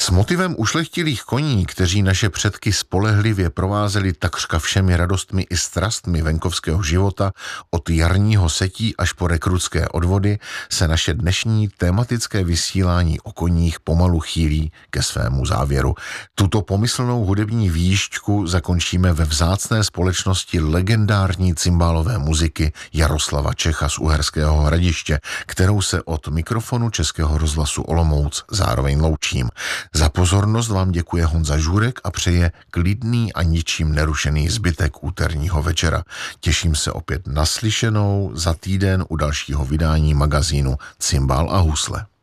S motivem ušlechtilých koní, kteří naše předky spolehlivě provázeli takřka všemi radostmi i strastmi venkovského života, od jarního setí až po rekrutské odvody, se naše dnešní tematické vysílání o koních pomalu chýlí ke svému závěru. Tuto pomyslnou hudební výjižďku zakončíme ve vzácné společnosti legendární cymbálové muziky Jaroslava Čecha z Uherského Hradiště, kterou se od mikrofonu Českého rozhlasu Olomouc zároveň loučím. Za pozornost vám děkuje Honza Žurek a přeje klidný a ničím nerušený zbytek úterního večera. Těším se opět naslyšenou za týden u dalšího vydání magazínu Cymbál a husle.